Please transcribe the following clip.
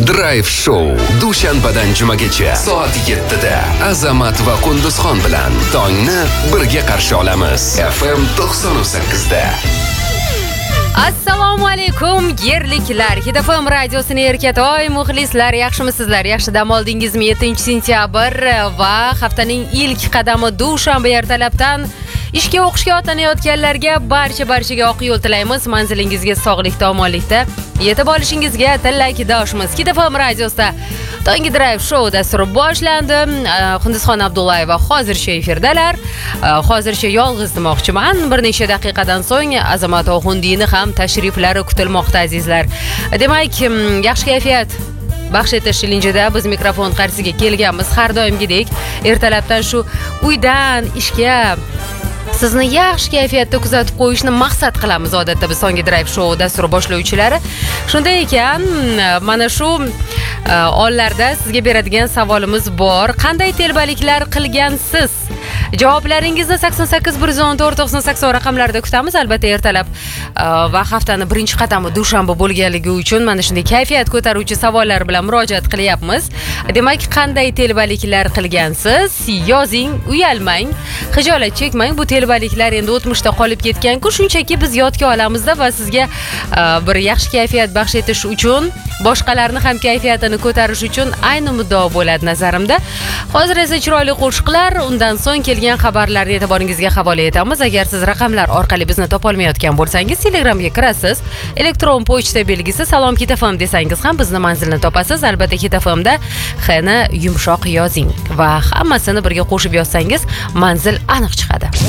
Drive Show dushanbadan jumagacha soat 7 da Azamat va Qunduzxon bilan tongni birga qarshi olamiz. FM 98 da. Assalomu alaykum yerliklar. Hit FM radiosini Erkatoy muxlislar, yaxshimisizlar? Yaxshi dam oldingizmi? 7-sentyabr va haftaning ilk qadami dushanba ertalabdan ishga o'qishga otlanayotganlarga barchaga oq yo'l tilaymiz. Manzilingizga sog'likda, omonlikda yetib olishingizga tilakdoshmiz. Hit FM radiosida Tongi Drive Show dasturi boshlandi. Qunduzxon Abdullayeva hozircha efirdalar. Hozircha yolg'iz demoqchiman. Bir necha daqiqadan so'ng Azamat Oxundiyni ham tashriflari kutilmoqda azizlar. Demak, yaxshi kayfiyat baxsh etish ilinjida biz mikrofon qarshisiga kelganmiz. Har doimgidek ertalabdan shu uydan ishga sizni yaxshi kayfiyatda kuzatib qo'yishni maqsad qilamiz odatda biz Tongi Drive Show dasturi boshlovchilari. Shunday ekan, mana shu onlarda sizga beradigan savolimiz bor. Qanday telbaliklar qilgansiz? Javoblaringizni 88-114-98 raqamlarida kutamiz. Albatta ertalab va haftaning birinchi qadami dushanba bo'lganligi uchun mana shunday kayfiyat ko'taruvchi savollar bilan murojaat qilyapmiz. Demak, qanday telbaliklar qilgansiz? Yozing, uyalmang, xijolat chekmang. Bu telbaliklar endi o'tmishda qolib ketgan-ku, shunchaki biz yodga olamizda va sizga bir yaxshi kayfiyat baxsh etish uchun, boshqalarni ham kayfiyatini ko'tarish uchun ayni muddao bo'ladi nazarimda. Hozir esa chiroyli qo'shiqlar, undan so'ng kelgan xabarlarni e'tiboringizga havola etamiz. Agar siz raqamlar orqali bizni topa olmayotgan bo'lsangiz, Telegramga kirasiz. Elektron pochta belgisi Salom Hit FM desangiz ham bizni manzilni topasiz. Albatta Hit FMda X'ni yumshoq yozing va hammasini birga qo'shib yozsangiz manzil aniq chiqadi.